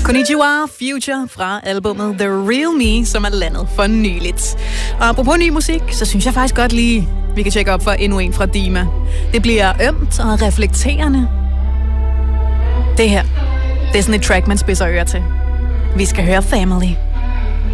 Konnichiwa Future fra albumet The Real Me, som er landet for nyligt. Og apropos ny musik, så synes jeg faktisk godt lige, vi kan tjekke op for endnu en fra Dima. Det bliver ømt og reflekterende. Det her, det er sådan et track, man spidser ører til. Vi skal høre Family.